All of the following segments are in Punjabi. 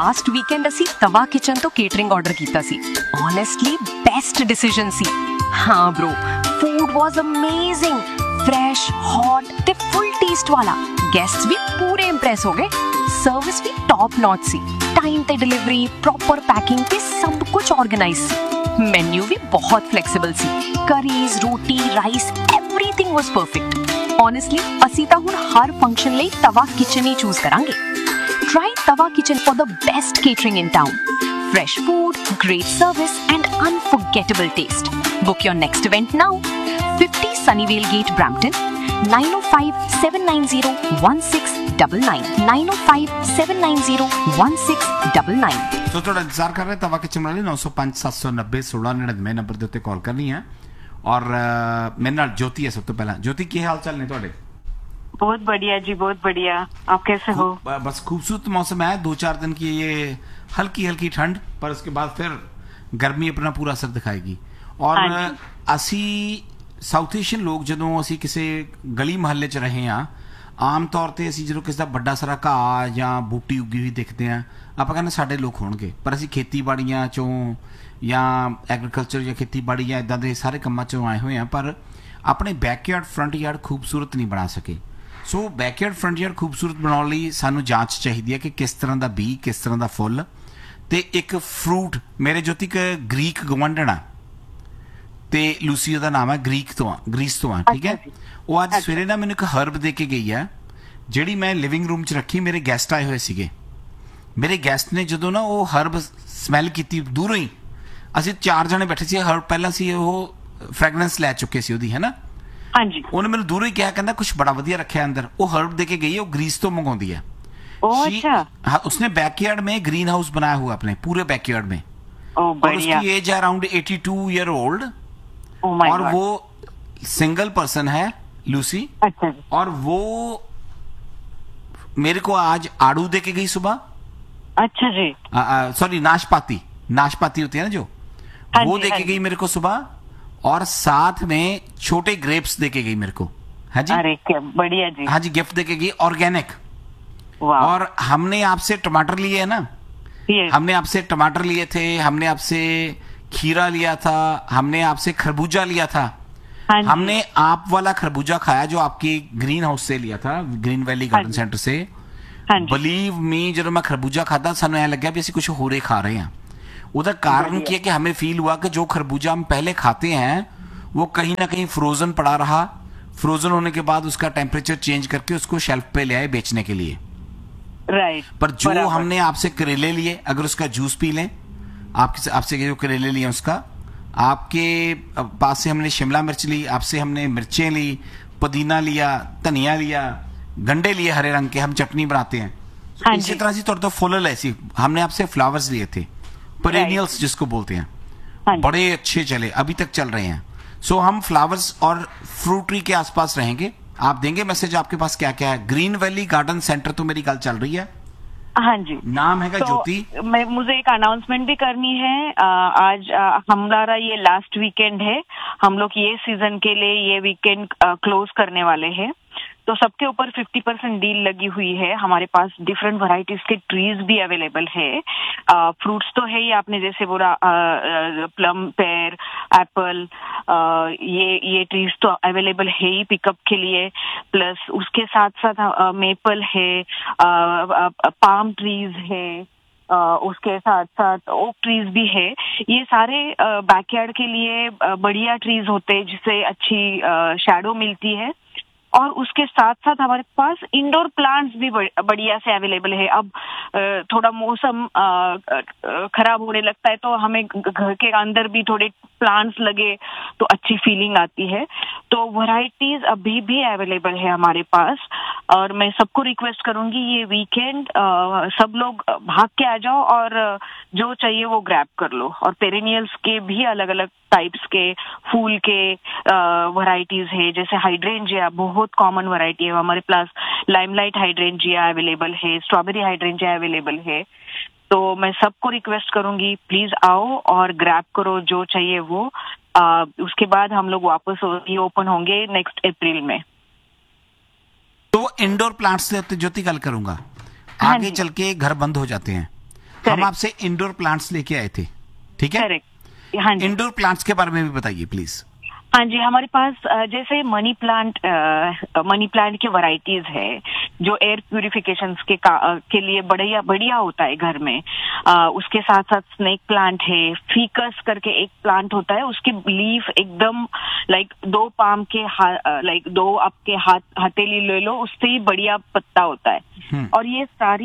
ਲਾਸਟ ਵੀਕਐਂਡ ਅਸੀਂ ਤਵਾ ਕਿਚਨ ਤੋਂ ਕੇਟਰਿੰਗ ਆਰਡਰ ਕੀਤਾ ਸੀ। ਓਨੈਸਟਲੀ ਬੈਸਟ ਡਿਸੀਜਨ ਸੀ। ਹਾਂ bro, food was amazing, fresh, hot ਤੇ ਫੁੱਲ ਟੇਸਟ ਵਾਲਾ। ਗੈਸਟਸ ਵੀ ਪੂਰੇ ਇੰਪ੍ਰੈਸ ਹੋ ਗਏ। ਸਰਵਿਸ ਵੀ ਟੌਪ ਨੌਚ ਸੀ। ਟਾਈਮ ਤੇ ਡਿਲੀਵਰੀ, ਪ੍ਰੋਪਰ ਪੈਕਿੰਗ ਤੇ ਸਭ ਕੁਝ ਆਰਗੇਨਾਈਜ਼ ਸੀ। ਮੈਨੂ ਵੀ ਬਹੁਤ ਫਲੈਕਸੀਬਲ ਸੀ। ਕਰੀਜ਼, ਰੋਟੀ, ਰਾਈਸ, ਐਵਰੀਥਿੰਗ ਵਾਸ ਪਰਫੈਕਟ। ਓਨੈਸਟਲੀ ਅਸੀਂ ਤਾਂ ਹੁਣ ਹਰ ਫੰਕਸ਼ਨ ਲਈ ਤਵਾ ਕਿਚਨ ਹੀ ਚੂਜ਼ ਕਰਾਂਗੇ। Try Tava Kitchen for the best catering in town. Fresh food, great service and unforgettable taste. Book your next event now. 50 Sunnyvale Gate, Brampton. 905-790-1699. 905-790-1699. तो थोड़ा इंतजार कर रहे हैं तवा किचन वाले 905-790-1699 नंबर ਦੇ ਉੱਤੇ ਕਾਲ ਕਰਨੀ ਹੈ। और मेरे नाल ज्योति है। सब तो पहला ज्योति की हाल चाल ने ਤੁਹਾਡੇ? बहुत बढ़िया जी, बहुत बढ़िया। आप कैसे हो? बस खूबसूरत मौसम है। 2-4 दिन की ये हल्की हल्की ठंड, पर उसके बाद फिर गर्मी अपना पूरा असर दिखाएगी। और असी साउथ एशियन लोग ਜਦੋਂ ਅਸੀਂ ਕਿਸੇ ਗਲੀ ਮੁਹੱਲੇ 'ਚ ਰਹੇ ਹਾਂ, ਆਮ ਤੌਰ ਤੇ ਅਸੀਂ ਜਦੋਂ ਕਿਸੇ ਦਾ ਵੱਡਾ ਸਾਰਾ ਘਾਹ ਜਾਂ ਬੂਟੀ ਉੱਗੀ ਹੋਈ ਦੇਖਦੇ ਹਾਂ, ਆਪਾਂ ਕਹਿੰਦੇ ਸਾਡੇ ਲੋਕ ਹੋਣਗੇ। ਪਰ ਅਸੀਂ ਖੇਤੀਬਾੜੀਆਂ 'ਚੋਂ ਜਾਂ ਐਗਰੀਕਲਚਰ ਜਾਂ ਖੇਤੀਬਾੜੀ ਜਾਂ ਇੱਦਾਂ ਦੇ ਸਾਰੇ ਕੰਮਾਂ 'ਚੋਂ ਆਏ ਹੋਏ ਹਾਂ, ਪਰ ਆਪਣੇ ਬੈਕਯਾਰਡ ਫਰੰਟ ਯਾਰਡ ਖੂਬਸੂਰਤ ਨਹੀਂ ਬਣਾ ਸਕੇ। ਸੋ ਬੈਕਯਾਰਡ ਫਰੰਟ ਯਾਰਡ ਖੂਬਸੂਰਤ ਬਣਾਉਣ ਲਈ ਸਾਨੂੰ ਜਾਂਚ ਚਾਹੀਦੀ ਹੈ ਕਿ ਕਿਸ ਤਰ੍ਹਾਂ ਦਾ ਬੀਜ, ਕਿਸ ਤਰ੍ਹਾਂ ਦਾ ਫੁੱਲ ਤੇ ਇੱਕ ਫਰੂਟ। ਮੇਰੇ ਜੋਤੀ ਇੱਕ ਗ੍ਰੀਕ ਗਵੰਡਣਾ ਤੇ ਲੂਸੀ ਦਾ ਨਾਮ ਹੈ, ਗ੍ਰੀਸ ਤੋਂ ਆ, ਠੀਕ ਹੈ। ਉਹ ਅੱਜ ਸਵੇਰੇ ਨਾ ਮੈਨੂੰ ਇੱਕ ਹਰਬ ਦੇ ਕੇ ਗਈ ਹੈ, ਜਿਹੜੀ ਮੈਂ ਲਿਵਿੰਗ ਰੂਮ 'ਚ ਰੱਖੀ। ਮੇਰੇ ਗੈਸਟ ਆਏ ਹੋਏ ਸੀਗੇ। ਮੇਰੇ ਗੈਸਟ ਨੇ ਜਦੋਂ ਨਾ ਉਹ ਹਰਬ ਸਮੈਲ ਕੀਤੀ ਦੂਰੋਂ ਹੀ, ਅਸੀਂ 4 ਜਣੇ ਬੈਠੇ ਸੀ। ਹਰਬ ਪਹਿਲਾਂ ਸੀ, ਉਹ ਫ੍ਰੈਗਰੈਂਸ ਲੈ ਚੁੱਕੇ ਸੀ ਉਹਦੀ, ਹੈ ਨਾ। ਹਾਂਜੀ। ਉਹਨੇ ਮੈਨੂੰ ਦੂਰੋਂ ਹੀ ਕਿਹਾ, ਕਹਿੰਦਾ ਕੁਝ ਬੜਾ ਵਧੀਆ ਰੱਖਿਆ ਅੰਦਰ। ਉਹ ਹਰਬ ਦੇ ਕੇ गई है, वो ग्रीस तो मंगवाती है। अच्छा। हाँ, उसने बैकयार्ड में ग्रीन हाउस बनाया हुआ अपने पूरे बैकयार्ड में। और उसकी एज है अराउंड 82 ईयर ओल्ड। और वो सिंगल पर्सन है, लूसी। अच्छा। और वो मेरे को आज आड़ू दे के गई सुबह। अच्छा जी। सॉरी, नाशपाती होती है ना जो, वो दे के गई मेरे को सुबह। और साथ में छोटे ग्रेप्स दे के गई मेरे को। हाँ जी, अरे क्या बढ़िया जी। हाँ जी, गिफ्ट दे के गई, ऑर्गेनिक। और हमने आपसे टमाटर लिए है ना, हमने आपसे टमाटर लिए थे, हमने आपसे खीरा लिया था, हमने आपसे खरबूजा लिया था। हमने आप वाला खरबूजा खाया जो आपकी ग्रीन हाउस से लिया था, ग्रीन वैली गार्डन सेंटर से। बिलीव मी, जब मैं खरबूजा खाता सानू ऐ लग्या भी असीं कुछ होर ही खा रहे हैं। उसका कारण क्या है कि हमें फील हुआ कि जो खरबूजा हम पहले खाते हैं वो कहीं ना कहीं फ्रोजन पड़ा रहा। फ्रोजन होने के बाद उसका टेम्परेचर चेंज करके उसको शेल्फ पे ले आए बेचने के लिए। राइट। पर जो हमने आपसे करेले लिए, अगर उसका जूस पी लें, आपसे जो करेले लिए उसका, आपके पास से हमने शिमला मिर्च ली, आपसे हमने मिर्चें ली, पुदीना लिया, धनिया लिया, गंडे लिए हरे रंग के, हम चटनी बनाते हैं। इसी तरह से थोड़ा तो फुल ऐसी हमने आपसे फ्लावर्स लिए थे, पेरेनियल्स जिसको बोलते हैं, बड़े अच्छे चले, अभी तक चल रहे हैं। सो हम फ्लावर्स और फ्रूटरी के आसपास रहेंगे। आप देंगे मैसेज, आपके पास क्या क्या है? ग्रीन वैली गार्डन सेंटर तो मेरी गल चल रही है। हाँ जी, नाम है ज्योति। मुझे एक अनाउंसमेंट भी करनी है। आज हमारा ये लास्ट वीकेंड है। हम लोग ये सीजन के लिए ये वीकेंड क्लोज करने वाले हैं, तो सबके ऊपर 50% डील लगी हुई है। हमारे पास डिफरेंट वैरायटीज के ट्रीज भी अवेलेबल है। फ्रूट्स तो है ही, आपने जैसे बोला प्लम, पेयर, एप्पल, ये ट्रीज तो अवेलेबल है ही पिकअप के लिए। प्लस उसके साथ साथ मेपल है, पाम ट्रीज है, उसके साथ साथ ओक ट्रीज भी है। ये सारे बैकयार्ड के लिए बढ़िया ट्रीज होते हैं जिससे अच्छी शैडो मिलती है। और उसके साथ साथ हमारे पास इंडोर प्लांट्स भी बढ़िया से अवेलेबल है। अब थोड़ा मौसम खराब होने लगता है तो हमें घर के अंदर भी थोड़े प्लांट्स लगे तो अच्छी फीलिंग आती है। तो वैरायटीज अभी भी अवेलेबल है हमारे पास। और मैं सबको रिक्वेस्ट करूंगी, ये वीकेंड सब लोग भाग के आ जाओ और जो चाहिए वो ग्रैब कर लो। और पेरेनियल्स के भी अलग अलग टाइप्स के फूल के वैरायटीज है, जैसे हाइड्रेंजिया बहुत कॉमन वैरायटी है हमारे पास। लाइमलाइट हाइड्रेंजिया अवेलेबल है, स्ट्रॉबेरी हाइड्रेंजिया अवेलेबल है। तो मैं सबको रिक्वेस्ट करूंगी, प्लीज आओ और ग्रैब करो जो चाहिए वो। उसके बाद हम लोग वापस ओपन होंगे नेक्स्ट अप्रैल में। तो इंडोर प्लांट्स से ज्योति कल करूंगा, आगे चल के घर बंद हो जाते हैं। हम आपसे इंडोर प्लांट्स लेके आए थे, ठीक है? करेक्ट, हाँ जी। इंडोर प्लांट्स के बारे में भी बताइए प्लीज। हाँ जी, हमारे पास जैसे मनी प्लांट के वैरायटीज है जो एयर प्यूरिफिकेशन के लिए बढ़िया होता है घर में। उसके साथ साथ स्नेक प्लांट है, फीकस करके एक प्लांट होता है, उसकी लीफ एकदम लाइक दो आपके हथेली ले लो, उससे ही बढ़िया पत्ता होता है। और ये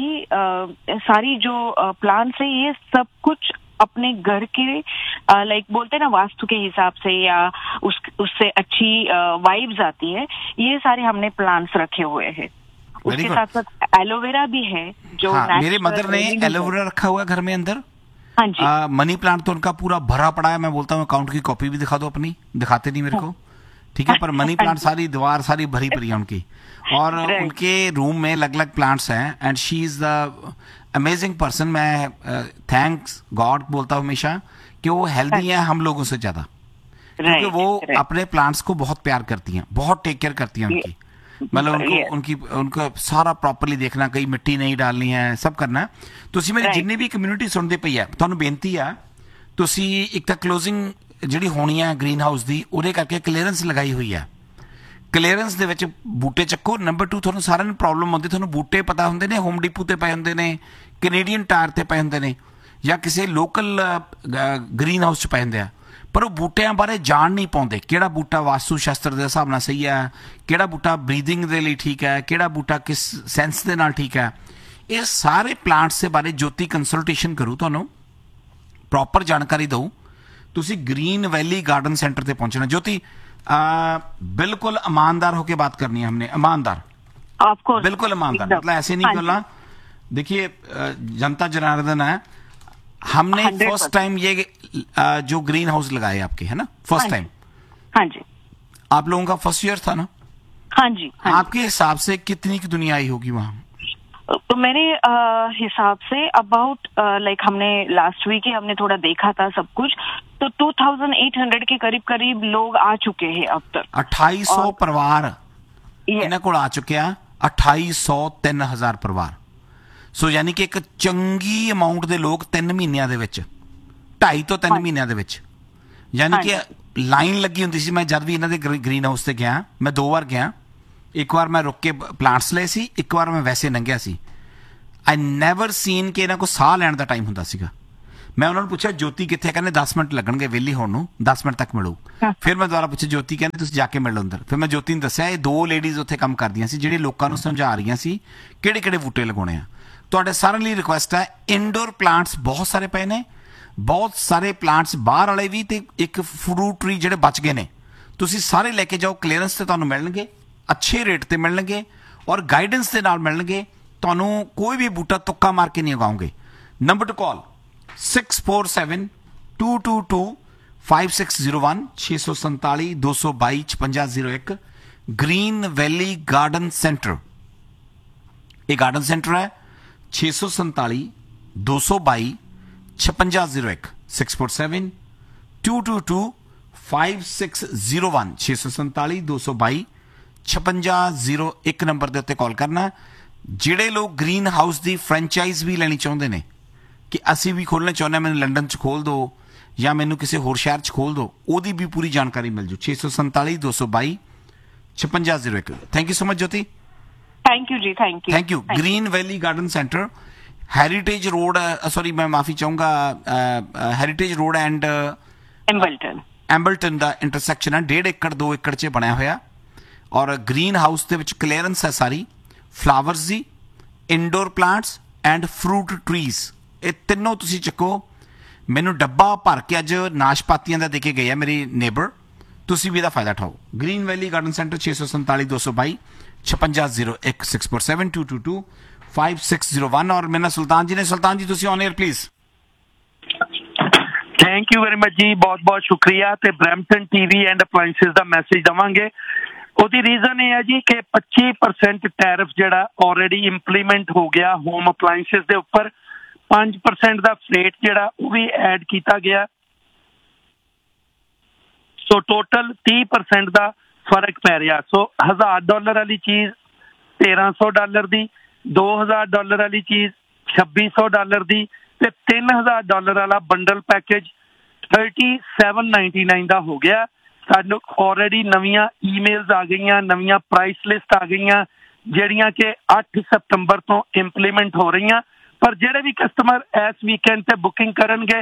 सारी जो प्लांट्स है, ये सब कुछ अपने घर के लाइक बोलते हैं ना वास्तु के हिसाब से या उससे अच्छी वाइब्स आती है, ये सारे हमने प्लांट्स रखे हुए हैं। उसके साथ साथ एलोवेरा भी है जो मेरे मदर ने एलोवेरा रखा हुआ है घर में अंदर। हाँ जी। मनी प्लांट तो उनका पूरा भरा पड़ा है। मैं बोलता हूँ अकाउंट की कॉपी भी दिखा दो अपनी, दिखाते नहीं मेरे को, ठीक है? पर मनी प्लांट सारी दीवार सारी भरी पड़ी है उनकी, और उनके रूम में अलग अलग प्लांट्स हैं। And she is the amazing person. मैं थैंक्स गॉड बोलता हूँ हमेशा कि वो हेल्दी है हम लोगों से ज्यादा, क्योंकि वो अपने प्लांट्स को बहुत प्यार करती हैं, बहुत टेक केयर करती हैं उनकी। मतलब उनको सारा प्रॉपरली देखना, कहीं मिट्टी नहीं डालनी है, सब करना है। ਤੁਸੀਂ ਮੇਰੀ ਜਿੰਨੀ ਵੀ ਕਮਿਊਨਿਟੀ ਸੁਣਦੇ ਪਈ ਹੈ, ਤੁਹਾਨੂੰ ਬੇਨਤੀ ਆ, ਤੁਸੀਂ ਇੱਕ ਤਾਂ ਕਲੋਜ਼ਿੰਗ ਜਿਹੜੀ ਹੋਣੀ ਹੈ ਗ੍ਰੀਨ ਹਾਊਸ ਦੀ, ਉਹਦੇ ਕਰਕੇ ਕਲੀਅਰੈਂਸ ਲਗਾਈ ਹੋਈ ਹੈ। ਕਲੀਅਰੈਂਸ ਦੇ ਵਿੱਚ ਬੂਟੇ ਚੱਕੋ। ਨੰਬਰ 2, ਤੁਹਾਨੂੰ ਸਾਰਿਆਂ ਨੂੰ ਪ੍ਰੋਬਲਮ ਆਉਂਦੀ, ਤੁਹਾਨੂੰ ਬੂਟੇ ਪਤਾ ਹੁੰਦੇ ਨੇ ਹੋਮ ਡਿਪੂ ਤੇ ਪਏ ਹੁੰਦੇ ਨੇ, ਕੈਨੇਡੀਅਨ ਟਾਇਰ ਤੇ ਪਏ ਹੁੰਦੇ ਨੇ, ਜਾਂ ਕਿਸੇ ਲੋਕਲ ਗ੍ਰੀਨ ਹਾਊਸ 'ਚ ਪਏ ਹੁੰਦੇ ਆ, ਪਰ ਉਹ ਬੂਟਿਆਂ ਬਾਰੇ ਜਾਣ ਨਹੀਂ ਪਾਉਂਦੇ। ਕਿਹੜਾ ਬੂਟਾ ਵਾਸਤੂ ਸ਼ਾਸਤਰ ਦੇ ਹਿਸਾਬ ਨਾਲ ਸਹੀ ਹੈ, ਕਿਹੜਾ ਬੂਟਾ ਬਰੀਦਿੰਗ ਦੇ ਲਈ ਠੀਕ ਹੈ, ਕਿਹੜਾ ਬੂਟਾ ਕਿਸ ਸੈਂਸ ਦੇ ਨਾਲ ਠੀਕ ਹੈ। ਇਹ ਸਾਰੇ ਪਲਾਂਟਸ ਦੇ ਬਾਰੇ ਜੋਤੀ ਕੰਸਲਟੇਸ਼ਨ ਕਰੂ, ਤੁਹਾਨੂੰ ਪ੍ਰੋਪਰ ਜਾਣਕਾਰੀ ਦਊ। ਤੁਸੀਂ ग्रीन वैली गार्डन सेंटर पे पहुंचना। ज्योति बिल्कुल ईमानदार होके बात करनी है हमने, ईमानदार, बिल्कुल ईमानदार, मतलब ऐसे नहीं करना। देखिए जनता जनार्दन है, हमने फर्स्ट टाइम ये जो ग्रीन हाउस लगाए आपके, है ना, फर्स्ट टाइम? हाँ जी। आप लोगों का फर्स्ट ईयर था ना? हाँ जी। आपके हिसाब से कितनी की दुनिया आई होगी वहां? तो मेरे हिसाब से अबाउट लाइक हमने लास्ट वीक ही हमने थोड़ा देखा था सब कुछ, तो 2800 के करीब लोग आ चुके हैं अब तक। 2800 परिवार इन्हां कोल आ चुके हैं। 2800 3000 परिवार। सो यानी कि एक चंगी अमाउंट ਦੇ ਲੋਕ 3 ਮਹੀਨਿਆਂ ਦੇ ਵਿੱਚ, 2.5 ਤੋਂ 3 ਮਹੀਨਿਆਂ ਦੇ ਵਿੱਚ, ਯਾਨੀ ਕਿ ਲਾਈਨ ਲੱਗੀ ਹੁੰਦੀ ਸੀ। ਮੈਂ ਜਦ ਵੀ ਇਹਨਾਂ ਦੇ ਗ੍ਰੀਨ ਹਾਊਸ ਤੇ ਗਿਆ, ਮੈਂ 2 ਵਾਰ ਗਿਆ। ਇੱਕ ਵਾਰ ਮੈਂ ਰੁਕ ਕੇ ਪਲਾਂਟਸ ਲਏ ਸੀ, ਇੱਕ ਵਾਰ ਮੈਂ ਵੈਸੇ ਲੰਘਿਆ ਸੀ। ਆਈ ਨੈਵਰ ਸੀਨ ਕਿ ਇਹਨਾਂ ਕੋਲ ਸਾਹ ਲੈਣ ਦਾ ਟਾਈਮ ਹੁੰਦਾ ਸੀਗਾ। ਮੈਂ ਉਹਨਾਂ ਨੂੰ ਪੁੱਛਿਆ ਜੋਤੀ ਕਿੱਥੇ? ਕਹਿੰਦੇ 10 ਮਿੰਟ ਲੱਗਣਗੇ ਵਿਹਲੀ ਹੋਣ ਨੂੰ, 10 ਮਿੰਟ ਤੱਕ ਮਿਲੂ। ਫਿਰ ਮੈਂ ਦੁਬਾਰਾ ਪੁੱਛਿਆ ਜੋਤੀ, ਕਹਿੰਦੇ ਤੁਸੀਂ ਜਾ ਕੇ ਮਿਲ ਲਓ ਅੰਦਰ। ਫਿਰ ਮੈਂ ਜੋਤੀ ਨੂੰ ਦੱਸਿਆ ਇਹ 2 ਲੇਡੀਜ਼ ਉੱਥੇ ਕੰਮ ਕਰਦੀਆਂ ਸੀ ਜਿਹੜੇ ਲੋਕਾਂ ਨੂੰ ਸਮਝਾ ਰਹੀਆਂ ਸੀ ਕਿਹੜੇ ਕਿਹੜੇ ਬੂਟੇ ਲਗਾਉਣੇ ਆ। ਤੁਹਾਡੇ ਸਾਰਿਆਂ ਲਈ ਰਿਕੁਐਸਟ ਹੈ, ਇੰਡੋਰ ਪਲਾਂਟਸ ਬਹੁਤ ਸਾਰੇ ਪਏ ਨੇ, ਬਹੁਤ ਸਾਰੇ ਪਲਾਂਟਸ ਬਾਹਰ ਵਾਲੇ ਵੀ, ਤੇ ਇੱਕ ਫਰੂਟ ਟਰੀ ਜਿਹੜੇ ਬਚ ਗਏ ਨੇ, ਤੁਸੀਂ ਸਾਰੇ ਲੈ ਕੇ ਜਾਓ। ਕਲੀਅਰੈਂਸ ਤੇ ਤੁਹਾਨੂੰ ਮਿਲਣਗੇ, अच्छे रेट ਤੇ ਮਿਲਣਗੇ, और गाइडेंस ਦੇ ਨਾਲ ਮਿਲਣਗੇ। ਤੁਹਾਨੂੰ ਕੋਈ ਵੀ ਬੂਟਾ ਤੁੱਕਾ ਮਾਰ ਕੇ ਨਹੀਂ ਉਗਾਉਂਗੇ। ਨੰਬਰ ਟੂ ਕਾਲ 6472225601 647 222 5601। ग्रीन वैली गार्डन सेंटर, ਇਹ गार्डन सेंटर है। 647 222 5601 6472225601 647 222 5601 ਨੰਬਰ ਦੇ ਉੱਤੇ ਕਾਲ ਕਰਨਾ। ਜਿਹੜੇ ਲੋਕ ਗ੍ਰੀਨ ਹਾਊਸ ਦੀ ਫਰੈਂਚਾਈਜ਼ ਵੀ ਲੈਣੀ ਚਾਹੁੰਦੇ ਨੇ ਕਿ ਅਸੀਂ ਵੀ ਖੋਲ੍ਹਣਾ ਚਾਹੁੰਦੇ, ਮੈਨੂੰ ਲੰਡਨ 'ਚ ਖੋਲ ਦਿਓ ਜਾਂ ਮੈਨੂੰ ਕਿਸੇ ਹੋਰ ਸ਼ਹਿਰ 'ਚ ਖੋਲ ਦਿਓ, ਉਹਦੀ ਵੀ ਪੂਰੀ ਜਾਣਕਾਰੀ ਮਿਲ ਜੂ। 647 222 5601। Thank you so much Jyoti. Thank you ji, thank you. Green valley garden centre, heritage road, sorry मैं माफी चाहूंगा, heritage road and एम्बलटन the intersection ਹੈ। 1.5 ਏਕੜ 2 ਏਕੜ 'ਚ ਬਣਿਆ ਹੋਇਆ, ਔਰ ਗ੍ਰੀਨ ਹਾਊਸ ਦੇ ਵਿੱਚ ਕਲੀਅਰੈਂਸ ਹੈ ਸਾਰੀ, flowers the, indoor plants and fruit trees. ਇਹ ਤਿੰਨੋਂ ਤੁਸੀਂ ਚੱਕੋ। ਮੈਨੂੰ ਡੱਬਾ ਭਰ ਕੇ ਅੱਜ ਨਾਸ਼ਪਾਤੀਆਂ ਦਾ ਦੇ ਕੇ ਗਏ ਆ ਮੇਰੀ ਨੇਬਰ, ਤੁਸੀਂ ਵੀ ਇਹਦਾ ਫਾਇਦਾ ਉਠਾਓ। ਗ੍ਰੀਨ ਵੈਲੀ ਗਾਰਡਨ ਸੈਂਟਰ 647 222 5601 647 222 5601। और मेरा सुल्तान जी ने, सुल्तान जी ਤੁਸੀਂ on air please. Thank you very much ਜੀ, ਬਹੁਤ ਬਹੁਤ ਸ਼ੁਕਰੀਆ। ਤੇ Brampton TV and ਅਪਲਾਈਐਂਸਿਸ the message ਦਵਾਂਗੇ। ਉਹਦੀ ਰੀਜ਼ਨ ਇਹ ਹੈ ਜੀ ਕਿ 25% ਟੈਰਿਫ ਜਿਹੜਾ ਆਲਰੇਡੀ ਇੰਪਲੀਮੈਂਟ ਹੋ ਗਿਆ ਹੋਮ ਅਪਲਾਈਐਂਸਿਸ ਦੇ ਉੱਪਰ। 5% ਦਾ ਫਰੇਟ ਜਿਹੜਾ ਉਹ ਵੀ ਐਡ ਕੀਤਾ ਗਿਆ। ਸੋ ਟੋਟਲ 30% ਦਾ ਫਰਕ ਪੈ ਰਿਹਾ। ਸੋ $1000 ਵਾਲੀ ਚੀਜ਼ $1300 ਦੀ, $2000 ਵਾਲੀ ਚੀਜ਼ $2600 ਦੀ, ਤੇ $3000 ਵਾਲਾ ਬੰਡਲ ਪੈਕੇਜ 3799 ਦਾ ਹੋ ਗਿਆ। ਸਾਨੂੰ ਆਲਰੇਡੀ ਨਵੀਆਂ ਈਮੇਲਸ ਆ ਗਈਆਂ, ਨਵੀਆਂ ਪ੍ਰਾਈਸ ਲਿਸਟ ਆ ਗਈਆਂ ਜਿਹੜੀਆਂ ਕਿ 8 ਸਤੰਬਰ ਤੋਂ ਇੰਪਲੀਮੈਂਟ ਹੋ ਰਹੀਆਂ। ਪਰ ਜਿਹੜੇ ਵੀ ਕਸਟਮਰ ਇਸ ਵੀਕਐਂਡ ਤੇ ਬੁਕਿੰਗ ਕਰਨਗੇ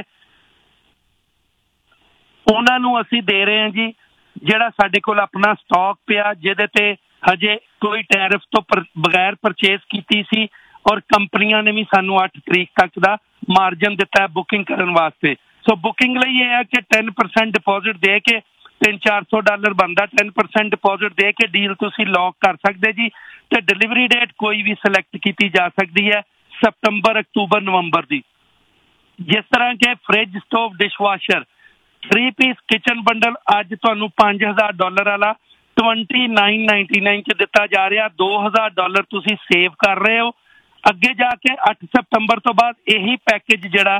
ਉਹਨਾਂ ਨੂੰ ਅਸੀਂ ਦੇ ਰਹੇ ਹਾਂ ਜੀ ਜਿਹੜਾ ਸਾਡੇ ਕੋਲ ਆਪਣਾ ਸਟਾਕ ਪਿਆ, ਜਿਹਦੇ ਤੇ ਹਜੇ ਕੋਈ ਟੈਰਿਫ ਤੋਂ ਬਗੈਰ ਪਰਚੇਸ ਕੀਤੀ ਸੀ, ਔਰ ਕੰਪਨੀਆਂ ਨੇ ਵੀ ਸਾਨੂੰ 8 ਤਰੀਕ ਤੱਕ ਦਾ ਮਾਰਜਨ ਦਿੱਤਾ ਹੈ ਬੁਕਿੰਗ ਕਰਨ ਵਾਸਤੇ। ਸੋ ਬੁਕਿੰਗ ਲਈ ਇਹ ਹੈ ਕਿ 10% ਡਿਪੋਜ਼ਿਟ ਦੇ ਕੇ $300-400 ਬਣਦਾ, 10% ਡਿਪੋਜ਼ਿਟ ਦੇ ਕੇ ਡੀਲ ਤੁਸੀਂ ਲੌਕ ਕਰ ਸਕਦੇ ਜੀ। ਤੇ ਡਿਲੀਵਰੀ ਡੇਟ ਕੋਈ ਵੀ ਸਿਲੈਕਟ ਕੀਤੀ ਜਾ ਸਕਦੀ ਹੈ, ਸਤੰਬਰ, ਅਕਤੂਬਰ, ਨਵੰਬਰ ਦੀ। ਜਿਸ ਤਰ੍ਹਾਂ ਕਿ fridge, stove, dishwasher 3 piece kitchen bundle ਅੱਜ ਤੁਹਾਨੂੰ $5000 ਵਾਲਾ 2999 ਚ ਦਿੱਤਾ ਜਾ ਰਿਹਾ। $2000 ਤੁਸੀਂ ਸੇਵ ਕਰ ਰਹੇ ਹੋ। ਅੱਗੇ ਜਾ ਕੇ 8 ਸਤੰਬਰ ਤੋਂ ਬਾਅਦ ਇਹੀ ਪੈਕੇਜ ਜਿਹੜਾ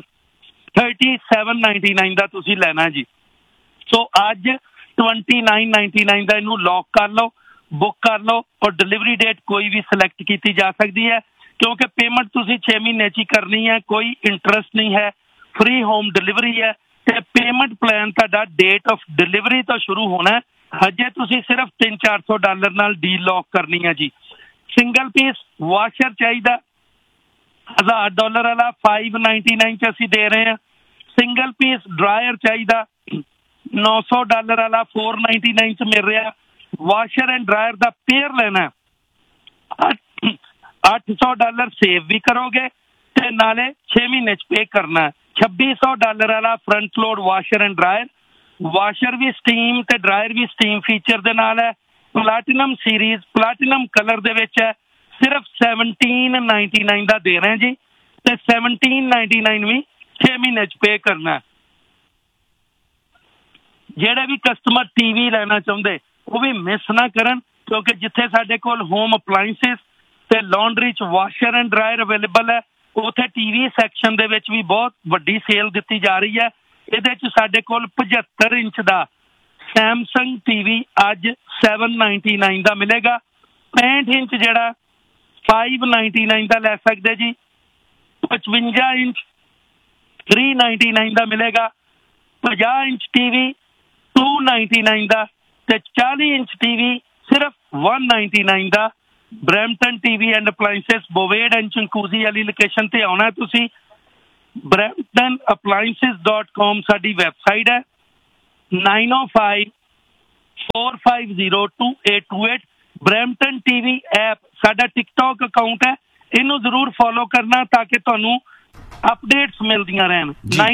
3799 ਦਾ ਤੁਸੀਂ ਲੈਣਾ ਜੀ। ਸੋ ਅੱਜ 2999 ਦਾ ਇਹਨੂੰ ਲੌਕ ਕਰ ਲਓ, ਬੁੱਕ ਕਰ ਲਓ, ਔਰ ਡਿਲੀਵਰੀ ਡੇਟ ਕੋਈ ਵੀ ਸਿਲੈਕਟ ਕੀਤੀ ਜਾ ਸਕਦੀ ਹੈ ਕਿਉਂਕਿ ਪੇਮੈਂਟ ਤੁਸੀਂ 6 ਮਹੀਨੇ 'ਚ ਹੀ ਕਰਨੀ ਹੈ, ਕੋਈ ਇੰਟਰਸਟ ਨਹੀਂ ਹੈ, ਫ੍ਰੀ ਹੋਮ ਡਿਲੀਵਰੀ ਹੈ। ਤੇ ਪੇਮੈਂਟ ਪਲਾਨ ਤੁਹਾਡਾ ਡੇਟ ਆਫ ਡਿਲੀਵਰੀ ਤੋਂ ਸ਼ੁਰੂ ਹੋਣਾ। ਹਜੇ ਤੁਸੀਂ ਸਿਰਫ $300-400 ਨਾਲ ਡੀਲ ਲੌਕ ਕਰਨੀ ਹੈ ਜੀ। ਸਿੰਗਲ ਪੀਸ ਵਾਸ਼ਰ ਚਾਹੀਦਾ $1000 ਵਾਲਾ 599 ਚ ਅਸੀਂ ਦੇ ਰਹੇ ਹਾਂ। ਸਿੰਗਲ ਪੀਸ ਡਰਾਇਰ ਚਾਹੀਦਾ $900 ਵਾਲਾ 499 ਚ ਮਿਲ ਰਿਹਾ। Washer and dryer the pair ਲੈਣਾ $800 ਸੇਵ ਵੀ ਕਰੋਗੇ ਤੇ ਨਾਲੇ 6 ਮਹੀਨੇ ਚ ਪੇ ਕਰਨਾ। $2600 ਵਾਲਾ front load washer and dryer, washer we steam ਤੇ ਡਰਾਇਰ ਵੀ ਸਟੀਮ ਫੀਚਰ ਦੇ ਨਾਲ ਹੈ। ਪਲਾਟੀਨਮ ਸੀਰੀਜ਼ ਪਲਾਟੀਨਮ ਕਲਰ ਦੇ ਵਿੱਚ ਹੈ, ਸਿਰਫ $1799 ਦਾ ਦੇ ਰਹੇ ਜੀ ਤੇ $1799 ਵੀ 6 ਮਹੀਨੇ ਚ ਪੇ ਕਰਨਾ। ਜਿਹੜੇ ਵੀ ਕਸਟਮਰ ਟੀਵੀ ਲੈਣਾ ਚਾਹੁੰਦੇ ਉਹ ਵੀ ਮਿਸ ਨਾ ਕਰਨ ਕਿਉਂਕਿ ਜਿੱਥੇ ਸਾਡੇ ਕੋਲ ਹੋਮ ਅਪਲਾਇੰਸਿਸ ਤੇ ਲਾਂਡਰੀ ਚ ਵਾਸ਼ਰ ਐਂਡ ਡਰਾਇਰ ਅਵੇਲੇਬਲ ਹੈ, ਉੱਥੇ ਟੀਵੀ ਸੈਕਸ਼ਨ ਦੇ ਵਿੱਚ ਵੀ ਬਹੁਤ ਵੱਡੀ ਸੇਲ ਦਿੱਤੀ ਜਾ ਰਹੀ ਹੈ। ਇਹਦੇ ਚ ਸਾਡੇ ਕੋਲ 75 ਇੰਚ ਦਾ ਸੈਮਸੰਗ ਟੀਵੀ ਅੱਜ $799 ਦਾ ਮਿਲੇਗਾ। 65 ਇੰਚ ਜਿਹੜਾ 599 ਦਾ ਲੈ ਸਕਦੇ ਜੀ। 55 ਇੰਚ $399 ਦਾ ਮਿਲੇਗਾ। 50 ਇੰਚ ਟੀਵੀ $299 ਦਾ ਤੇ 40 ਇੰਚ ਟੀਵੀ ਸਿਰਫ $199 ਦਾ। Brampton TV and appliances ਬੋਵੇਡ and ਚੰਕੂਜ਼ੀ ਵਾਲੀ ਲੋਕੇਸ਼ਨ ਤੇ ਆਉਣਾ ਤੁਸੀਂ। bramptonappliances.com ਸਾਡੀ ਵੈਬਸਾਈਟ ਹੈ। 9054502828 ਬਰੈਂਪਟਨ ਟੀਵੀ ਐਪ ਸਾਡਾ ਟਿਕਟੌਕ ਅਕਾਊਂਟ ਹੈ, ਇਹਨੂੰ ਜ਼ਰੂਰ ਫੋਲੋ ਕਰਨਾ ਤਾਂ ਕਿ ਤੁਹਾਨੂੰ ਅਪਡੇਟਸ ਮਿਲਦੀਆਂ ਰਹਿਣ।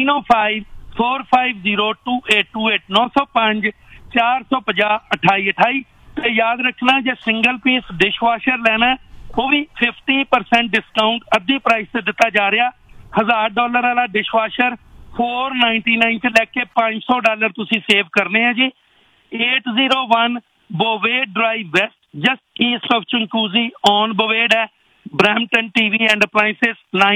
9054502828 905 450 2828 ਤੇ ਯਾਦ ਰੱਖਣਾ ਜੇ ਸਿੰਗਲ ਪੀਸ ਡਿਸ਼ਵਾਸ਼ਰ ਲੈਣਾ ਉਹ ਵੀ 50% ਡਿਸਕਾਊਂਟ ਅੱਧੀ ਪ੍ਰਾਈਸ ਤੇ ਦਿੱਤਾ ਜਾ ਰਿਹਾ। $1000 ਵਾਲਾ ਡਿਸ਼ਵਾਸ਼ਰ 499 ਚ ਲੈ ਕੇ $500 ਤੁਸੀਂ ਸੇਵ ਕਰਨੇ ਆ ਜੀ। 801 ਬੋਵੇਡ drive West just East of ਚੰਕੂਜ਼ੀ on ਬੋਵੇਡ ਹੈ। ਬਰੈਂਪਟਨ ਟੀਵੀ ਐਂਡ ਅਪਲਾਇੰਸਿਸ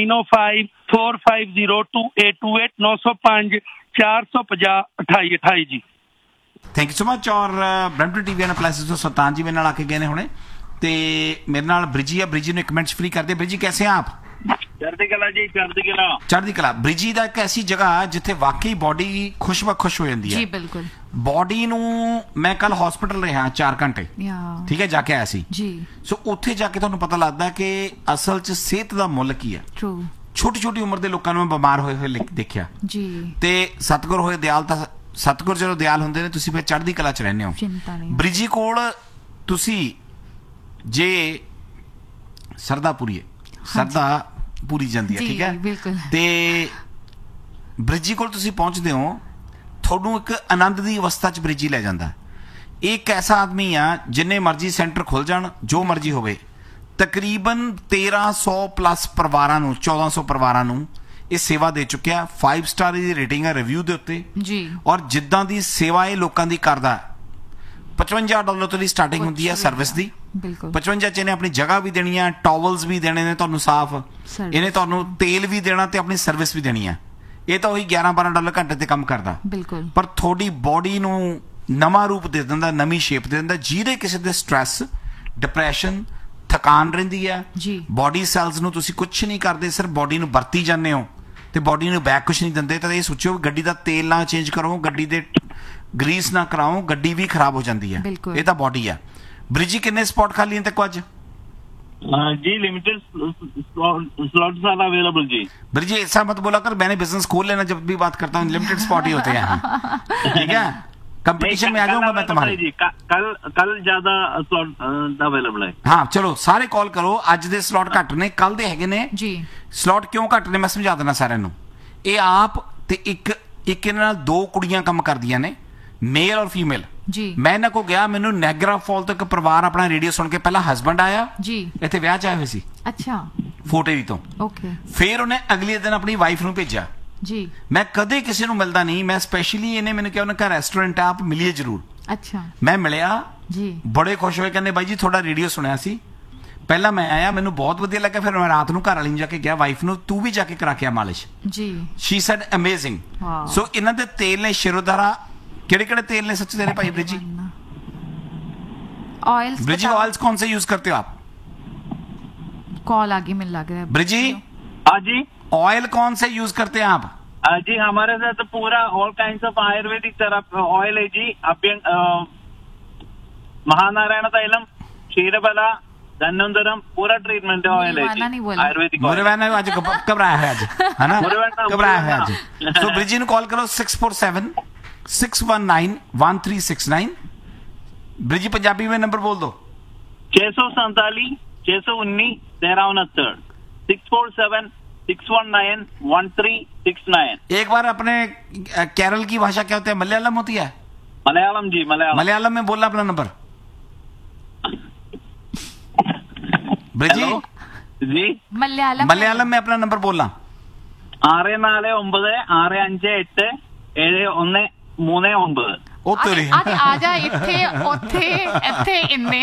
9054502828 905 450 2828 ਜੀ। Thank you so much. ਔਰ ਬ੍ਰੈਂਪਟਨ ਟੀਵੀ ਐਂਡ ਅਪਲਾਇੰਸਿਸ ਤੋਂ ਸੁਲਤਾਨ ਜੀ ਮੇਰੇ ਨਾਲ ਆ ਕੇ ਗਏ ਨੇ ਹੁਣੇ ਤੇ ਮੇਰੇ ਨਾਲ ਬ੍ਰਿਜੀ ਆ। ਬ੍ਰਿਜੀ ਨੂੰ ਇੱਕ ਮਿੰਟ ਫ੍ਰੀ ਕਰਦੇ। ਬ੍ਰਿਜੀ कैसे हैं आप? ਚੜ੍ਹਦੀ ਕਲਾ ਜੀ, ਚੜ੍ਹਦੀ ਕਲਾ। ਚੜ੍ਹਦੀ ਕਲਾ। ਬ੍ਰਿਜੀ ਦਾ ਇੱਕ ਐਸੀ ਜਗ੍ਹਾ ਜਿੱਥੇ ਵਾਕਈ ਬੋਡੀ ਖੁਸ਼ ਹੋ ਜਾਂਦੀ ਹੈ। ਜੀ ਬਿਲਕੁਲ। ਬੋਡੀ ਨੂੰ ਮੈਂ ਕੱਲ ਹਸਪੀਟਲ ਰਿਹਾ 4 ਘੰਟੇ, ਠੀਕ ਹੈ, ਜਾ ਕੇ ਆਇਆ ਸੀ ਜੀ। ਸੋ ਉੱਥੇ ਜਾ ਕੇ ਤੁਹਾਨੂੰ ਪਤਾ ਲੱਗਦਾ ਕਿ ਅਸਲ 'ਚ ਸਿਹਤ ਦਾ ਮੁੱਲ ਕੀ ਹੈ। ਟਰੂ। ਛੋਟੀ ਛੋਟੀ ਉਮਰ ਦੇ ਲੋਕਾਂ ਨੂੰ ਮੈਂ ਬਿਮਾਰ ਹੋਏ ਦੇਖਿਆ ਜੀ। ਤੇ ਸਤਿਗੁਰ ਹੋਏ ਦਿਆਲ ਤਾਂ ਸਤਿਗੁਰ ਜਦੋਂ ਦਿਆਲ ਹੁੰਦੇ ਨੇ ਤੁਸੀਂ ਫਿਰ ਚੜ੍ਹਦੀ ਕਲਾ 'ਚ ਰਹਿੰਦੇ ਹੋ। ਚਿੰਤਾ ਨਹੀਂ। ਬ੍ਰਿਜੀ ਕੋਲ ਤੁਸੀਂ ਜੇ ਸਰਦਾ ਪੂਰੀ ਪੂਰੀ ਜਾਂਦੀ ਹੈ, ਠੀਕ ਹੈ, ਬਿਲਕੁਲ। ਤੇ ਬ੍ਰਿਜੀ ਕੋਲ ਤੁਸੀਂ ਪਹੁੰਚਦੇ ਹੋ, ਤੁਹਾਨੂੰ ਇੱਕ ਆਨੰਦ ਦੀ ਅਵਸਥਾ 'ਚ ਬ੍ਰਿਜੀ ਲੈ ਜਾਂਦਾ। ਇਹ ਇੱਕ ਐਸਾ ਆਦਮੀ ਆ ਜਿੰਨੇ ਮਰਜ਼ੀ ਸੈਂਟਰ ਖੁੱਲ ਜਾਣ, ਜੋ ਮਰਜ਼ੀ ਹੋਵੇ, ਤਕਰੀਬਨ 1300 ਪਲੱਸ ਪਰਿਵਾਰਾਂ ਨੂੰ 1400 ਪਰਿਵਾਰਾਂ ਨੂੰ ਇਹ ਸੇਵਾ ਦੇ ਚੁੱਕਿਆ। 5 ਸਟਾਰ ਦੀ ਰੇਟਿੰਗ ਹੈ ਰਿਵਿਊ ਦੇ ਉੱਤੇ ਜੀ। ਔਰ ਜਿੱਦਾਂ ਦੀ ਸੇਵਾ ਇਹ ਲੋਕਾਂ ਦੀ ਕਰਦਾ, $55 ਤੋਂ ਦੀ ਸਟਾਰਟਿੰਗ ਹੁੰਦੀ ਹੈ ਸਰਵਿਸ ਦੀ। 55 ਚ ਇਹਨੇ ਆਪਣੀ ਜਗ੍ਹਾ ਵੀ ਦੇਣੀ ਹੈ, ਟਾਵਲਸ ਵੀ ਦੇਣੇ ਨੇ ਤੁਹਾਨੂੰ ਸਾਫ਼, ਇਹਨੇ ਤੁਹਾਨੂੰ ਤੇਲ ਵੀ ਦੇਣਾ ਤੇ ਆਪਣੀ ਸਰਵਿਸ ਵੀ ਦੇਣੀ ਹੈ। ਇਹ ਤਾਂ ਉਹੀ $11-12 ਘੰਟੇ ਤੇ ਕੰਮ ਕਰਦਾ, ਪਰ ਤੁਹਾਡੀ ਬੋਡੀ ਨੂੰ ਨਵਾਂ ਰੂਪ ਦੇ ਦਿੰਦਾ, ਨਵੀਂ ਸ਼ੇਪ ਦੇ ਦਿੰਦਾ। ਜਿਹਦੇ ਕਿਸੇ ਦੇ ਸਟ੍ਰੈਸ, ਡਿਪਰੈਸ਼ਨ, ਥਕਾਨ ਰਹਿੰਦੀ ਹੈ, ਬੋਡੀ ਸੈਲਸ ਨੂੰ ਤੁਸੀਂ ਕੁਛ ਨਹੀਂ ਕਰਦੇ, ਸਿਰਫ ਬੋਡੀ ਨੂੰ ਵਰਤੀ ਜਾਂਦੇ ਹੋ। ਤੇ ਬਾਡੀ ਨੂੰ ਬੈਕ ਕੁਛ ਨਹੀਂ ਦਿੰਦੇ ਤਾਂ ਇਹ ਸੋਚੋ ਗੱਡੀ ਦਾ ਤੇਲ ਨਾ ਚੇਂਜ ਕਰੋ, ਗੱਡੀ ਦੇ ਗਰੀਸ ਨਾ ਕਰਾਓ, ਗੱਡੀ ਵੀ ਖਰਾਬ ਹੋ ਜਾਂਦੀ ਹੈ। ਬਿਲਕੁਲ। ਇਹ ਤਾਂ ਬਾਡੀ ਹੈ। ਬ੍ਰਿਜੀ ਕਿੰਨੇ ਸਪॉट ਖਾਲੀ हैं तक आज? जी limited slots are available ji. Breezy ऐसा मत बोला कर, मैंने बिजनेस खोल लेना, जब भी बात करता हूँ लिमिटेड स्पॉट ही होते हैं। ठीक है, कंपटीशन में आ जाऊंगा मैं तुम्हारे। जी कल ज्यादा स्लॉट अवेलेबल है। हाँ चलो सारे कॉल करो, ਅੱਜ ਦੇ ਸਲੋਟ ਘੱਟ ਨੇ, ਕੱਲ ਦੇ ਹੈਗੇ ਨੇ ਜੀ। ਸਲੋਟ ਕਿਉਂ ਘੱਟ ਨੇ ਮੈਂ ਸਮਝਾ ਦੇਣਾ ਸਾਰਿਆਂ ਨੂੰ। ਇਹ ਆਪ ਤੇ ਇੱਕ ਇਹਨਾਂ ਨਾਲ ਦੋ ਕੁੜੀਆਂ ਕੰਮ ਕਰਦੀਆਂ ਨੇ, ਮੇਲ ਔਰ ਫੀਮੇਲ ਜੀ। ਮੈਂ ਇਹਨਾਂ ਕੋ ਗਿਆ, ਮੈਨੂੰ ਨੈਗਰਾ ਫਾਲ ਤੋਂ ਇੱਕ ਪਰਿਵਾਰ ਆਪਣਾ ਰੇਡੀਓ ਸੁਣ ਕੇ ਪਹਿਲਾਂ ਹਸਬੰਡ ਆਇਆ ਜੀ, ਇੱਥੇ ਵਿਆਹ ਚ ਆਏ ਹੋਏ ਸੀ ਅੱਛਾ ਫੋਟੇਰੀ ਤੋਂ। ਓਕੇ। ਫਿਰ ਉਹਨੇ ਅਗਲੇ ਦਿਨ ਆਪਣੀ ਵਾਈਫ ਨੂੰ ਭੇਜਿਆ। ਜੀ। ਮੈਂ ਕਦੇ ਕਿਸੇ ਨੂੰ ਮਿਲਦਾ ਨਹੀਂ, ਮੈਂ ਸਪੈਸ਼ਲੀ ਇਹਨੇ ਮੈਨੂੰ ਕਿਹਾ ਉਹਨਾਂ ਦਾ ਰੈਸਟੋਰੈਂਟ ਆਪ ਮਿਲੀਏ ਜ਼ਰੂਰ। ਅੱਛਾ। ਮੈਂ ਮਿਲਿਆ ਜੀ, ਬੜੇ ਖੁਸ਼ ਹੋਏ, ਕਹਿੰਦੇ ਬਾਈ ਜੀ ਤੁਹਾਡਾ ਰੇਡੀਓ ਸੁਣਿਆ ਸੀ। ਪਹਿਲਾਂ ਮੈਂ ਆਇਆ, ਮੈਨੂੰ ਬਹੁਤ ਵਧੀਆ ਲੱਗਾ, ਫਿਰ ਮੈਂ ਰਾਤ ਨੂੰ ਘਰ ਵਾਲੀ ਨੂੰ ਜਾ ਕੇ ਕਿਹਾ ਵਾਈਫ ਨੂੰ ਤੂੰ ਵੀ ਜਾ ਕੇ ਕਰਾ ਕੇ ਆ ਮਾਲਿਸ਼। ਜੀ। Shri sad amazing. ਵਾਓ। ਸੋ ਇਹਨਾਂ ਦੇ ਤੇਲ ਨੇ ਸ਼ਿਰੋਧਾਰਾ, ਕਿਹੜੇ ਤੇਲ ਨੇ सच तेरे भाई ब्रिजी? ऑयल्स। ब्रिजी ऑयल्स कौन से यूज करते हो आप? कॉल आगे मिल लग रहा है ब्रिजी हाँ जी। ऑयल कौन से यूज करते हैं आप? जी हमारे साथ पूरा ऑल काइंड्स ऑफ आयुर्वेदिक तरफ ऑयल है जी। महानारायण तैलम, क्षीरबला, धन्वंतरम, पूरा ट्रीटमेंट ऑयल है मुरवाना नहीं जी। बोला। आयुर्वेदिक मुरवाना आज घबराया है, आज है ना, मुरवाना, घबराया है आज। मुरवाना। तो ब्रिजी ने कॉल करो 647-619-1369। ब्रिजी पंजाबी में नंबर बोल दो। 647 619 1369 647-619-1369। एक बार अपने केरल की भाषा क्या होती है? मलयालम होती है? मलयालम जी, मलयालम। मलयालम में बोलना अपना नंबर ब्रिजी। हेलो जी। मलयालम में अपना नंबर बोलना। 649-958-7139। ਉਹ ਤੇਰੀ ਅੱਜ ਆ ਜਾ ਇੱਥੇ ਉੱਥੇ ਇੱਥੇ ਇੰਨੇ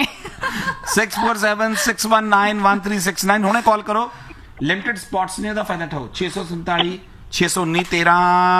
647-619-1369 ਹੁਣੇ ਕਾਲ ਕਰੋ। ਲਿਮਟਿਡ ਸਪॉट्स ਨੇ, ਉਹਦਾ ਫਾਇਦਾ ਉਠਾਓ। 647 619 13